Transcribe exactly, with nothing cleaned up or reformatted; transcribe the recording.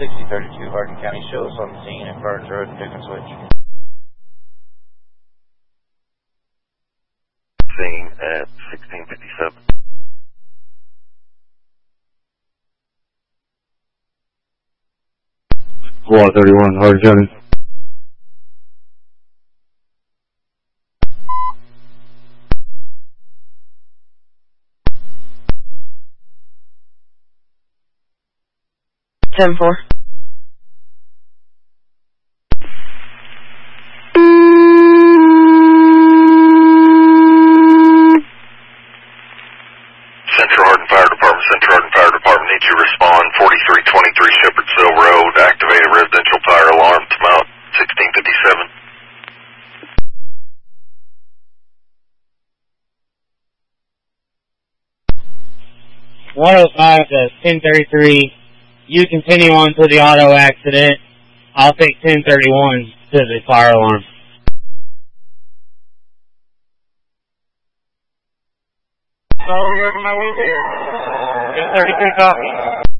sixty thirty-two Hardin County, show us on the scene at Burns Road and Pickens Switch. Scene at sixteen fifty-seven. Squad thirty-one, Hardin County. ten four. Central Hardin Fire Department, Central Hardin Fire Department needs you to respond. forty-three twenty-three Shepherdsville Road, activated residential fire alarm to mount sixteen fifty-seven. one oh five to ten thirty-three. You continue on to the auto accident. I'll take ten thirty-one to the fire alarm. ten thirty-three copy.